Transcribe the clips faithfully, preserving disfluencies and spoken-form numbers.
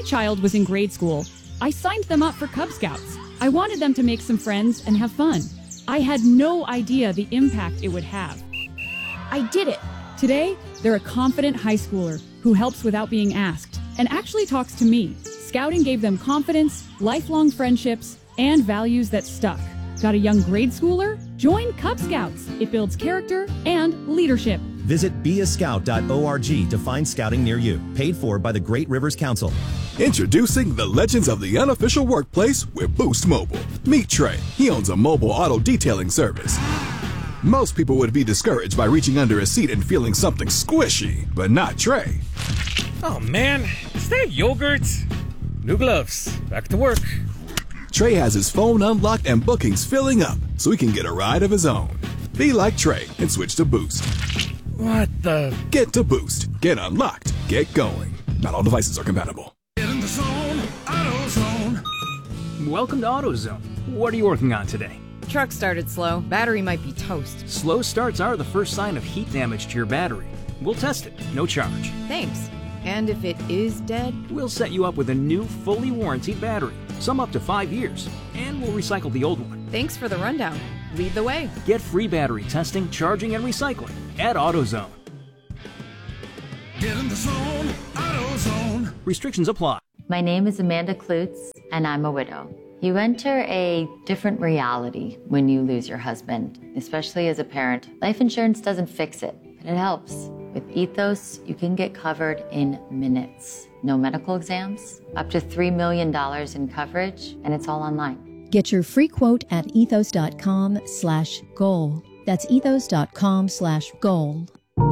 child was in grade school, I signed them up for Cub Scouts. I wanted them to make some friends and have fun. I had no idea the impact it would have. I did it. Today, they're a confident high schooler who helps without being asked and actually talks to me. Scouting gave them confidence, lifelong friendships, and values that stuck. Got a young grade schooler? Join Cub Scouts. It builds character and leadership. Visit be a scout dot org to find scouting near you. Paid for by the Great Rivers Council. Introducing the legends of the unofficial workplace with Boost Mobile. Meet Trey. He owns a mobile auto detailing service. Most people would be discouraged by reaching under a seat and feeling something squishy, but not Trey. Oh man, is that yogurt? New gloves. Back to work. Trey has his phone unlocked and bookings filling up so he can get a ride of his own. Be like Trey and switch to Boost. What the? Get to Boost. Get unlocked. Get going. Not all devices are compatible. Get in the zone. AutoZone. Welcome to AutoZone. What are you working on today? Truck started slow. Battery might be toast. Slow starts are the first sign of heat damage to your battery. We'll test it. No charge. Thanks. And if it is dead? We'll set you up with a new, fully warranted battery. Some up to five years. And we'll recycle the old one. Thanks for the rundown. Lead the way. Get free battery testing, charging, and recycling at AutoZone. Get in the zone. AutoZone. Restrictions apply. My name is Amanda Klutz, and I'm a widow. You enter a different reality when you lose your husband, especially as a parent. Life insurance doesn't fix it, but it helps. With Ethos, you can get covered in minutes. No medical exams, up to three million dollars in coverage, and it's all online. Get your free quote at ethos.com slash goal. That's ethos.com slash goal.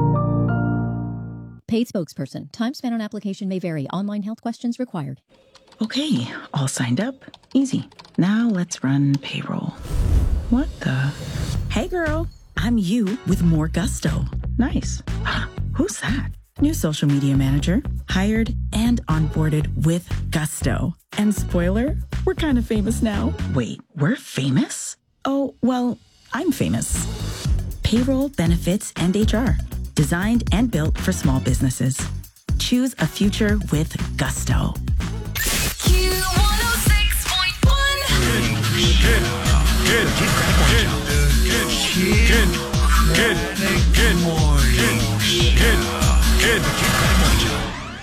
Paid spokesperson. Time spent on application may vary. Online health questions required. Okay, all signed up. Easy. Now let's run payroll. What the? Hey girl, I'm you with more gusto. Nice. Who's that? New social media manager, hired and onboarded with gusto. And spoiler, we're kind of famous now. Wait, we're famous? Oh, well, I'm famous. Payroll, benefits, and H R. Designed and built for small businesses. Choose a future with gusto. Q one oh six point one. Good, good, good, good, good, good, good, good morning. Good, good, good.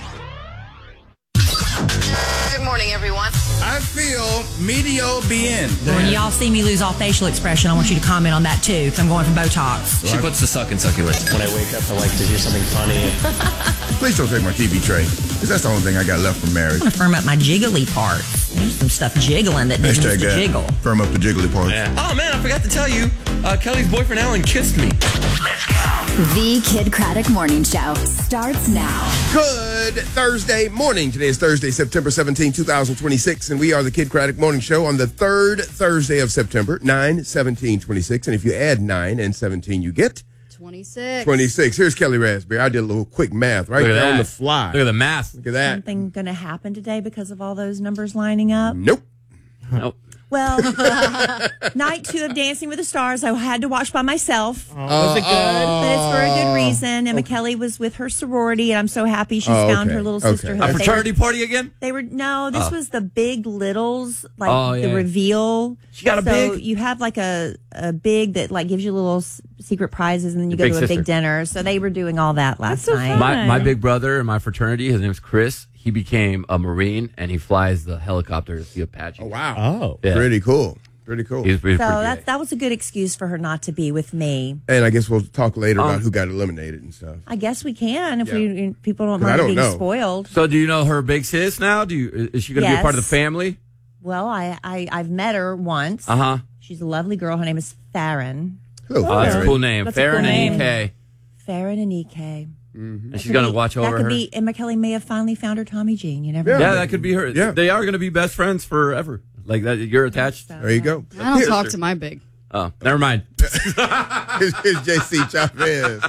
Good morning, everyone. I feel medio bien. When y'all see me lose all facial expression, I want you to comment on that too, because I'm going for Botox. She puts the suck in succulent. When I wake up, I like to hear something funny. Please don't take my T V tray, because that's the only thing I got left from marriage. I want to firm up my jiggly part. There's some stuff jiggling that needs to jiggle. Firm up the jiggly part. Yeah. Oh man, I forgot to tell you, uh, Kelly's boyfriend Alan kissed me. Let's go. The Kid Craddock Morning Show starts now. Good Thursday morning. Today is Thursday, September seventeenth, twenty twenty-six, and we are the Kid Craddock Morning Show on the third Thursday of September, nine seventeen twenty-six. And if you add nine and seventeen, you get twenty-six. twenty-six. Here's Kelly Raspberry. I did a little quick math right there that. on the fly. Look at the math. Look at that. Something going to happen today because of all those numbers lining up? Nope. Nope. Well, night two of Dancing with the Stars, I had to watch by myself. Oh, was it good? But it's for a good reason. Emma okay. Kelly was with her sorority, and I'm so happy she's oh, okay. found her little sister. Okay. A fraternity were, party again? They were no. This oh. was the Big Littles, like oh, yeah. the reveal. She got a so big. You have like a a big that like gives you little s- secret prizes, and then you Your go to sister. a big dinner. So they were doing all that last so night. fun. My my big brother in my fraternity, his name's Chris. He became a Marine, and he flies the helicopter to see Apache. Oh wow! Oh, yeah. Pretty cool. Pretty cool. He's pretty, so pretty that that was a good excuse for her not to be with me. And I guess we'll talk later um, about who got eliminated and stuff. I guess we can if Yeah. we people don't 'Cause I mind don't being know. spoiled. So do you know her big sis now? Do you is she going to be a part of the Yes. family? Well, I, I I've met her once. Uh huh. She's a lovely girl. Her name is Farron. Who? Oh, that's a cool name. That's a Farron cool and name. E K. Farron and E K. Mm-hmm. And she's going to watch that over could her. be Emma Kelly may have finally found her Tommy Jean. You never Yeah. know. Yeah, that could be her. Yeah. They are going to be best friends forever. Like that, you're attached. So, There you go. I don't talk to my big. Oh, never mind. Here's, here's J C Chavez.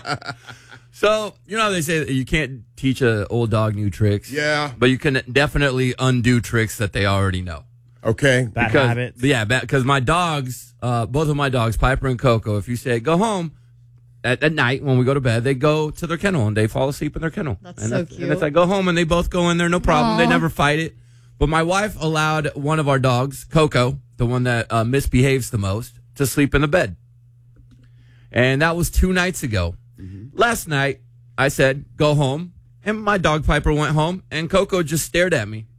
So, you know how they say that you can't teach an old dog new tricks? Yeah. But you can definitely undo tricks that they already know. Okay. Bad because, habits. Yeah, because my dogs, uh, both of my dogs, Piper and Coco, if you say, go home, at, at night when we go to bed, they go to their kennel and they fall asleep in their kennel. That's and so that's, cute. And it's I go home and they both go in there, no problem. Aww. They never fight it. But my wife allowed one of our dogs, Coco, the one that uh, misbehaves the most, to sleep in the bed. And that was two nights ago. Mm-hmm. Last night, I said, go home. And my dog Piper went home, and Coco just stared at me.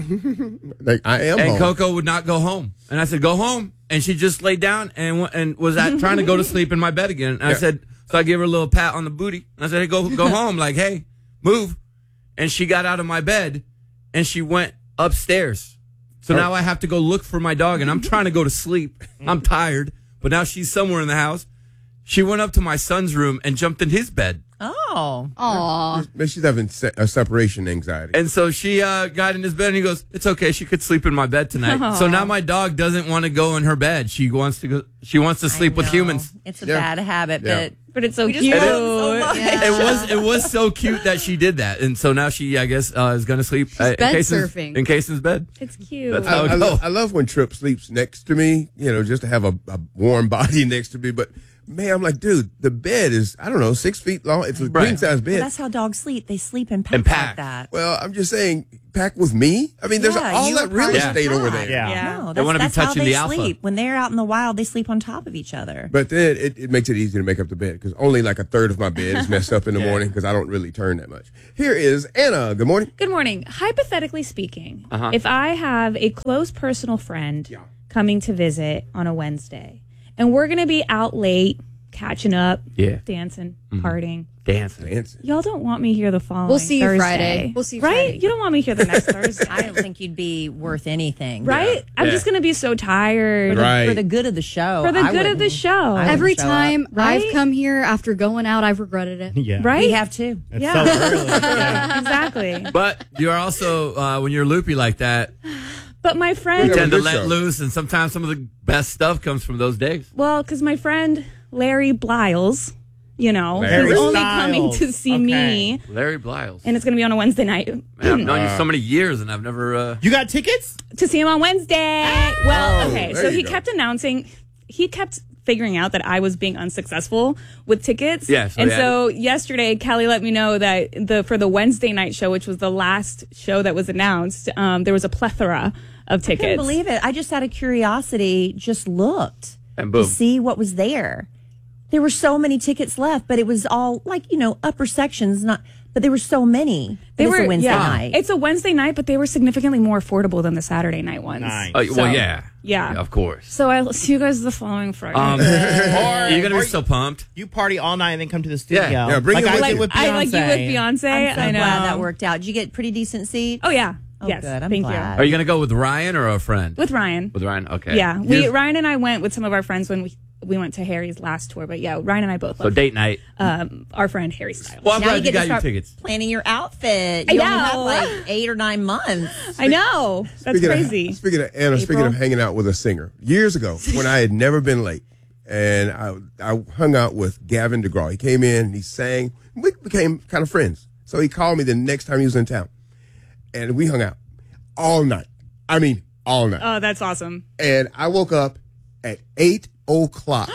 Like, I am And home. Coco would not go home. And I said, go home. And she just laid down and w- and was at, trying to go to sleep in my bed again. And I Yeah. said, so I gave her a little pat on the booty. And I said, hey, go, go home. Like, hey, move. And she got out of my bed, and she went upstairs. So Oh. now I have to go look for my dog, and I'm trying to go to sleep. I'm tired, but now she's somewhere in the house. She went up to my son's room and jumped in his bed. Oh. Aw. Maybe she's having se- a separation anxiety. And so she uh, got in his bed, and he goes, it's okay. She could sleep in my bed tonight. Aw. So now my dog doesn't want to go in her bed. She wants to go. She wants to sleep with know. humans. It's a Yeah. bad habit, Yeah. but But it's so we just cute. love it so much. Yeah. It was it was so cute that she did that, and so now she, I guess, uh, is going to sleep uh, in bed Cason's- surfing. in Cason's bed. It's cute. That's I, how it I, lo- goes. I love when Trip sleeps next to me, you know, just to have a, a warm body next to me. But man, I'm like, dude, the bed is, I don't know, six feet long. It's a Right. queen size bed. well, that's how dogs sleep. They sleep in packs In packs. like that. Well, I'm just saying, pack with me. I mean, there's Yeah, all you that would real probably estate over pack. there. Yeah. No, They wanna be that's, that's touching how they the alpha. sleep. When they're out in the wild, they sleep on top of each other. But then it, it makes it easy to make up the bed because only like a third of my bed is messed up in the Yeah. morning because I don't really turn that much. Here is Anna. Good morning. Good morning. Hypothetically speaking, Uh-huh. if I have a close personal friend Yeah. coming to visit on a Wednesday, and we're going to be out late, catching up, Yeah. dancing, Mhm. partying, Dancing. Dancing. y'all don't want me here the following We'll see you Thursday. Friday. We'll see you right? Friday. You don't want me here the next Thursday. I don't think you'd be worth anything. Right? I'm Yeah. just going to be so tired. Right. For the good of the show. For the I good of the wouldn't- show. I wouldn't Every show up. time Right? I've come here after going out, I've regretted it. Yeah. Right? We have too. It's Yeah. so early. Yeah. Exactly. But you're also, uh, when you're loopy like that, But my you friend, Yeah, tend to good let show. loose, and sometimes some of the best stuff comes from those days. well, because my friend Larry Bliles, you know, Larry who's only Styles. coming to see Okay. me, Larry Bliles. and it's going to be on a Wednesday night. Man, I've known you so many years, and I've never. Uh, You got tickets? to see him on Wednesday. Well, Oh, okay. there So you he go. kept announcing, he kept figuring out that I was being unsuccessful with tickets. Yeah, so and yeah. so yesterday, Kelly let me know that the for the Wednesday night show, which was the last show that was announced, um, there was a plethora of I tickets. couldn't believe it. I just out of curiosity just looked And boom. to see what was there. There were so many tickets left, but it was all like, you know, upper sections, not but there were so many. They It was were a Wednesday yeah. night. It's a Wednesday night, but they were significantly more affordable than the Saturday night ones. Nice. oh, So, well, yeah. yeah. Of course. So I'll see you guys the following Friday. Um, Or- you're going to or be so pumped. You party all night and then come to the studio. Yeah. Yeah, bring like it I with did you. with Beyonce. I like you with Beyonce. I'm so I know. glad that worked out. Did you get pretty decent seats? Oh yeah. Oh, yes. good. I'm Thank glad. Are you going to go with Ryan or a friend? you. With Ryan. With Ryan? Okay. Yeah, we Here's- Ryan and I went with some of our friends when we we went to Harry's last tour. But yeah, Ryan and I both So love date night. um, our friend Harry Styles. Well, I'm Now glad you you get to got your start tickets. planning your outfit. I You only know. have like eight or nine months. I know that's Speaking crazy. Of, speaking of Anna, speaking April. of hanging out with a singer, years ago when I had never been late, and I I hung out with Gavin DeGraw. He came in, and he sang. We became kind of friends. So he called me the next time he was in town, and we hung out all night. I mean, all night. Oh, that's awesome. And I woke up at eight o'clock.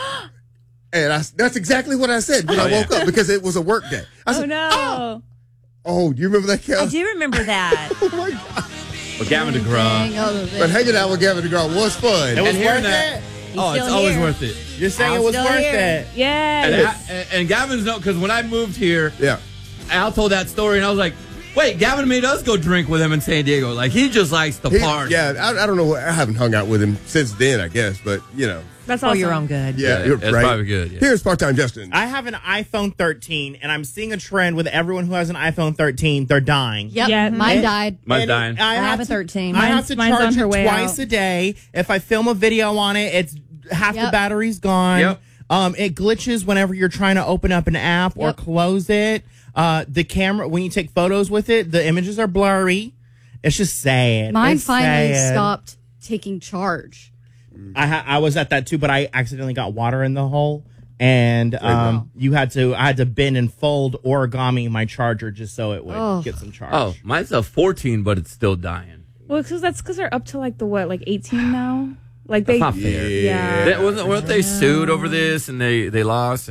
And I, that's exactly what I said when Oh, I yeah. woke up because it was a work day. I Oh said, no. oh, do you remember that, Kel? I do remember that. Oh, my God. Well, Gavin DeGraw. But hanging out with Gavin DeGraw was fun. It was And hearing worth that- it. Oh, it's still always here. worth it. You're saying I'm it was still worth here. it. Yeah. And, and, and Gavin's no, because when I moved here, Yeah. Al told that story, and I was like, wait, Gavin made us go drink with him in San Diego. Like, he just likes to He- party. yeah, I, I don't know. I haven't hung out with him since then, I guess. But, you know. That's For awesome. your own good. Yeah, Yeah, you're that's right. probably good, yeah. Here's part-time Justin. I have an iPhone thirteen, and I'm seeing a trend with everyone who has an iPhone thirteen. They're dying. Yep. Yeah, Mine And- died. Mine's And dying. I, I have a to- thirteen. I have Mine's- to mine's on charge her it way twice out. a day. If I film a video on it, it's half the Yep. battery's gone. Yep. Um, it glitches whenever you're trying to open up an app or Yep. close it. Uh, the camera, when you take photos with it, the images are blurry. It's just sad. Mine It's finally sad. stopped taking charge. I ha- I was at that too, but I accidentally got water in the hole, and um, you had to I had to bend and fold origami my charger just so it would Oh. get some charge. Oh, mine's a fourteen, but it's still dying. Well, because that's because they're up to like the what, like eighteen now. Like they, That's not fair. yeah. That wasn't, weren't they sued over this and they, they lost and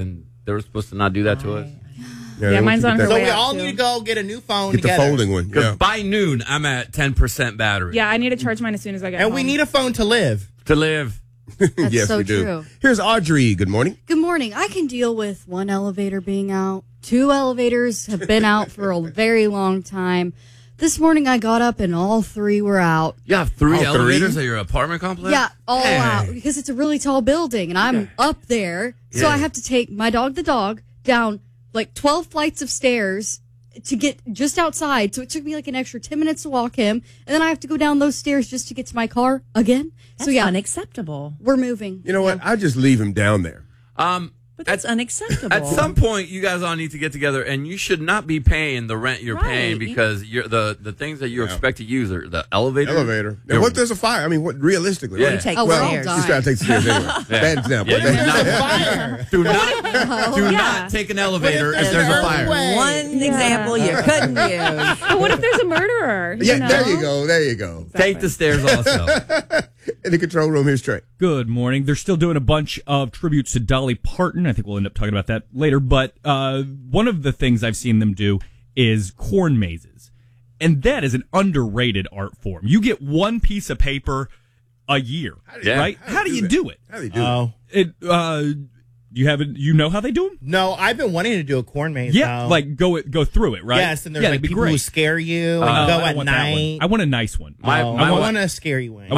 They were supposed to not do that to us. Yeah, they want mine's you to on get her So that- way we out, all too. need to go get a new phone Get the together. folding one. Because Yeah. by noon, I'm at ten percent battery. Yeah, I need to charge mine as soon as I get And home. we need a phone to live. To live. That's yes, so we do. true. Here's Audrey. Good morning. Good morning. I can deal with one elevator being out. Two elevators have been out for a very long time. This morning I got up and all three were out. You have three All three? elevators at your apartment complex? Yeah, all Hey. out because it's a really tall building and I'm up there. So Yeah. I have to take my dog, the dog, down like twelve flights of stairs to get just outside. So it took me like an extra ten minutes to walk him. And then I have to go down those stairs just to get to my car again. That's so yeah, unacceptable. we're moving. You know what? I just leave him down there. Um, But that's unacceptable. At some point, you guys all need to get together, and you should not be paying the rent you're Right. paying because you're the the things that you Yeah. expect to use are the elevator. Elevator. And what if there's a fire? I mean, what realistically? Yeah. What- You take Oh, we're all well, dying. just gotta take the stairs anyway. Yeah. Bad example. Yeah, Bad do not- Fire. Do not, do Yeah. not take an elevator if there's a fire. One example you couldn't use. But what if there's a murderer? Yeah, know? there you go. There you go. Take the stairs also. In the control room, here's Trey. Good morning. They're still doing a bunch of tributes to Dolly Parton. I think we'll end up talking about that later. But uh, one of the things I've seen them do is corn mazes. And that is an underrated art form. You get one piece of paper a year, Yeah. right? How do How do you you do do it? How do they do Oh. It uh, you haven't you know how they do them? No, I've been wanting to do a corn maze. Yeah, though. like go it go through it, right? Yes, and there's yeah, like that'd be people great. who scare you and Uh, go I don't at want that one. night. I want a nice one. My- Oh, my I wa- want a scary one. I